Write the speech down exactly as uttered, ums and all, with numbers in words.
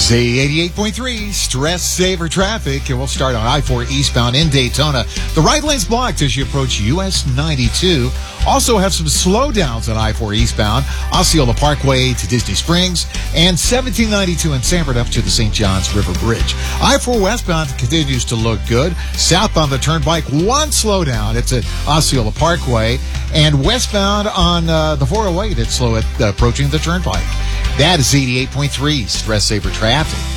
Z eighty-eight point three, Stress Saver Traffic, and we'll start on I four eastbound in Daytona. The right lane's blocked as you approach U S ninety-two. Also have some slowdowns on I four eastbound, Osceola Parkway to Disney Springs, and seventeen ninety-two in Sanford up to the Saint Johns River Bridge. I four westbound continues to look good. Southbound the Turnpike, one slowdown. It's at Osceola Parkway. And westbound on uh, the four oh eight, it's slow at uh, approaching the Turnpike. That is eighty-eight point three, Stress Saver Traffic.